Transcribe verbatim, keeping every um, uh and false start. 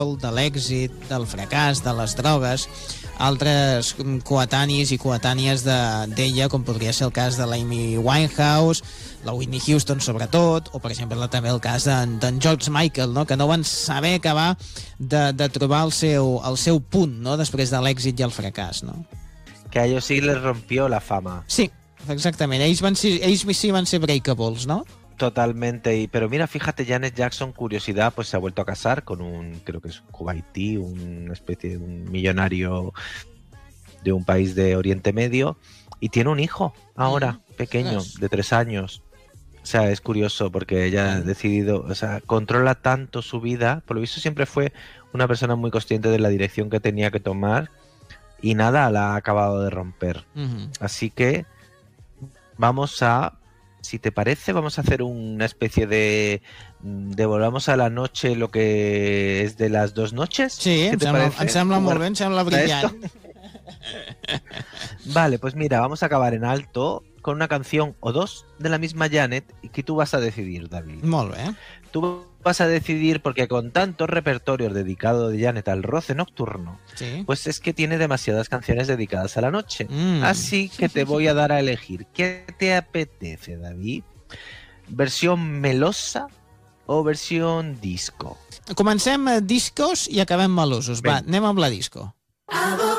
de l'èxit, del fracàs, de les drogues, altres coetanis i coetànies d'ella, com podria ser el cas de l'Amy Winehouse, la Whitney Houston sobretot, o per exemple també el cas d'en George Michael, no? Que no van saber acabar de, de trobar el seu, el seu punt, no? Després de l'èxit i el fracàs, no? Que a ellos sí les rompió la fama. Sí, exactament, ells, van ser, ells sí van ser breakables, ¿no? Totalmente, y, pero mira, fíjate, Janet Jackson, curiosidad, pues se ha vuelto a casar con un, creo que es kuwaití, una especie de un millonario de un país de Oriente Medio, y tiene un hijo ahora, mm, pequeño, yes. de tres años. O sea, es curioso porque ella ha decidido, o sea, controla tanto su vida, por lo visto siempre fue una persona muy consciente de la dirección que tenía que tomar, y nada, la ha acabado de romper. Mm-hmm. Así que vamos a... Si te parece, vamos a hacer una especie de... Devolvamos a la noche lo que es de las dos noches. Sí, em sembla, em sembla molt bé, em sembla brillant. Vale, pues mira, vamos a acabar en alto con una canción o dos de la misma Janet y que tú vas a decidir, David. Molt bé. Tú vas a decidir porque con tantos repertorios dedicados de Janet al roce nocturno, sí. pues es que tiene demasiadas canciones dedicadas a la noche. Mm. Así que te voy a dar a elegir. ¿Qué te apetece, David? ¿Versión melosa o versión disco? Comencem discos i acabem melosos. Va, anem amb la disco.